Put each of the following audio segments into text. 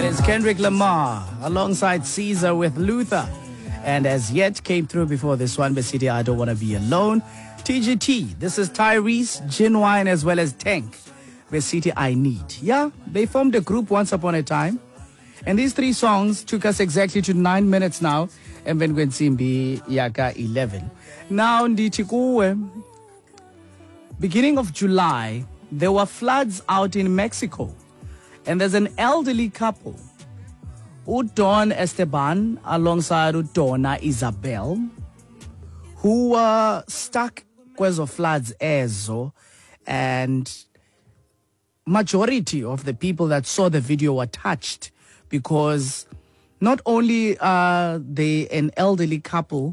is Kendrick Lamar alongside Caesar with Luther. And as yet came through before this one, Besiti, I Don't Want to Be Alone. TGT, this is Tyrese, Genuine, as well as Tank. Besiti, I Need. Yeah, they formed a group once upon a time. And these three songs took us exactly to 9 minutes now. And then Simbi Yaka 11. Now, Nditikuwe, beginning of July, there were floods out in Mexico. And there's an elderly couple, Don Esteban alongside Donna Isabel, who were stuck because of floods ezo, and majority of the people that saw the video were touched because not only are they an elderly couple,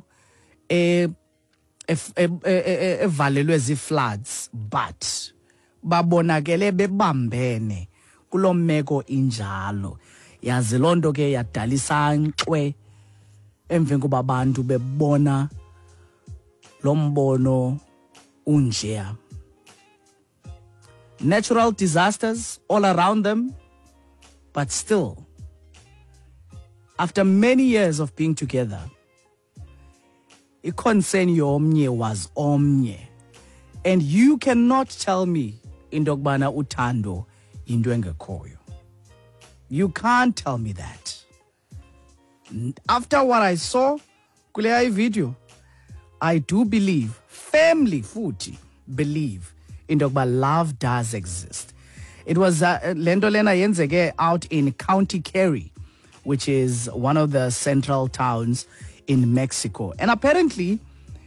valelwe floods, but babonakele bebambene kulo meko injalo. Yazi lonto ke yadalisa nkwe emveni kuba abantu bebona lo mbono unjeya. Natural disasters all around them, but still, after many years of being together, i-concern yomnye was omnye. And you cannot tell me into yokubana uthando into engekhoyo. You can't tell me that. After what I saw kule video, I do believe, firmly futhi believe, into yokubana love does exist. It was lento lena yenzeke out in County Kerry, which is one of the central towns in Mexico. And apparently,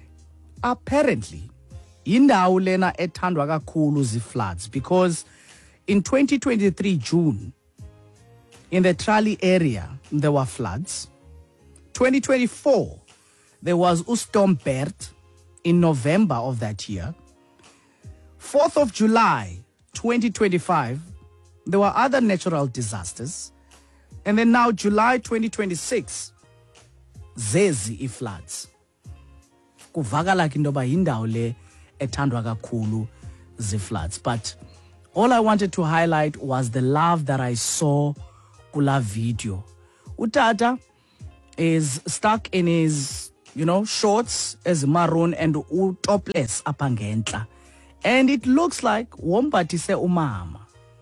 indawo lena ethandwa kakhulu zi-floods, because in 2023 June, in the Trali area, there were floods. 2024, there was Ustombert in November of that year. 4th of July, 2025, there were other natural disasters. And then now July 2026, zezi floods. Kuvakala kindoba indawo le ethandwa kakhulu zi-floods. But all I wanted to highlight was the love that I saw kula video. Utata is stuck in his, shorts as maroon and topless apangentla. And it looks like wombatise umama.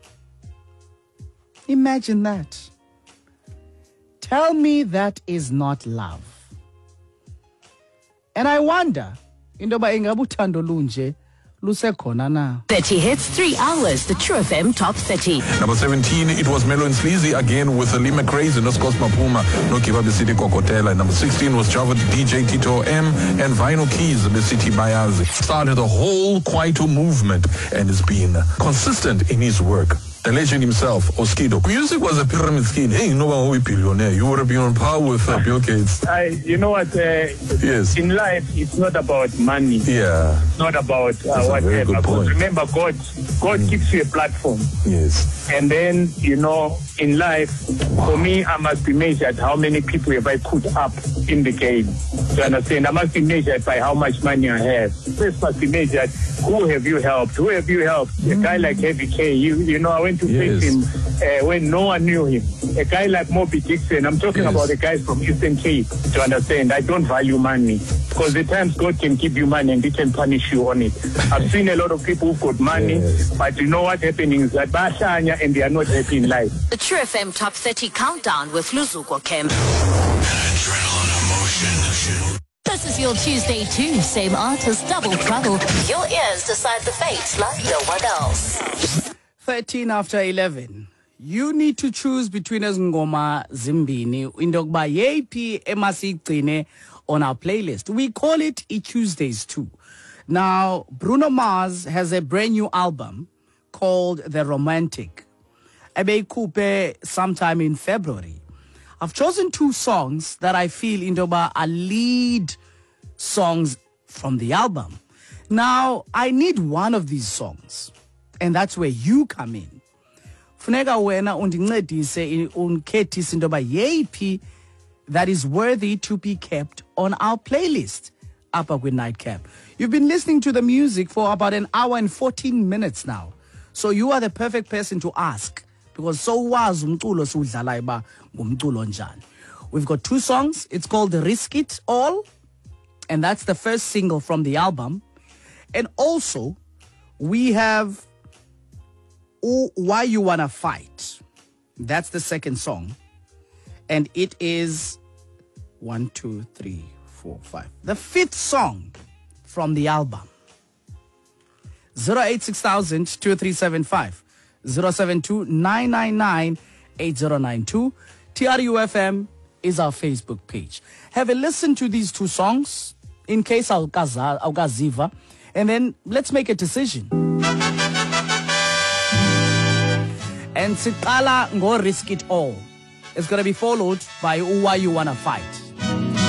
Imagine that. Tell me that is not love. And I wonder, indoba ingabuthando lunje, 30 hits, 3 hours, the True FM Top 30. Number 17, it was Melo and Sleazy again with Lee McCrazy, No Scos Mapuma, No Kiva Besiti Kokotela. Number 16 was Java DJ Tito M and Vinyl Keys, Besiti Bayazi. Started a whole Kwaito movement and has been consistent in his work. The legend himself, Oskido. Music was a pyramid scheme. Hey, you know what we billionaire. You would have been on par with Bill Gates. You know what? Yes. In life, it's not about money. Yeah. It's not about whatever. But remember, God gives you a platform. Yes. And then, in life, for me, I must be measured how many people have I put up in the game. You understand? I must be measured by how much money I have. First must be measured, who have you helped? Who have you helped? A guy like Heavy K, I went to face him when no one knew him. A guy like Moby Dixon, I'm talking about the guys from Eastern Cape, to understand. I don't value money, because the times God can give you money and He can punish you on it. I've seen a lot of people who've got money, but you know what happening is that Bashanya and they are not happy in life. The True FM Top 30 Countdown with Luzuko Kemp. Adrenaline emotion. This is your Tuesday too. Same artist, double trouble. Your ears decide the fate like no one else. 13 after 11. You need to choose between ngoma zimbini indokba yepi emasigcine on our playlist. We call it Tuesdays too. Now, Bruno Mars has a brand new album called The Romantic. Ebe coupe sometime in February. I've chosen 2 songs that I feel indoba are lead songs from the album. Now, I need one of these songs, and that's where you come in. Funeka wena undincedise unkhethise indoba yeyiphi that is worthy to be kept on our playlist. Upper with Nightcap. You've been listening to the music for about an hour and 14 minutes now. So you are the perfect person to ask because so was umculo siudlalayo ba ngumculo njani. We've got 2 songs. It's called Risk It All, and that's the first single from the album. And also, we have Why You Wanna Fight. That's the second song. And it is 1, 2, 3, 4, 5. The 5th song from the album. 086,000 2375. 072-999-8092. TRUFM is our Facebook page. Have a listen to these 2 songs in case awukaziva, and then let's make a decision. And siqala ngo Risk It All. It's going to be followed by Why You Wanna Fight.